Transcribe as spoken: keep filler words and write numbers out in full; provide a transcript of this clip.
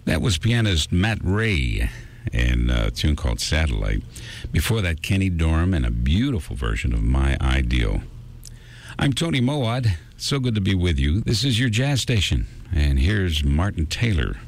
That was pianist Matt Ray in a tune called Satellite. Before that, Kenny Dorham and a beautiful version of My Ideal. I'm Tony Mowat. So good to be with you. This is your jazz station. And here's Martin Taylor.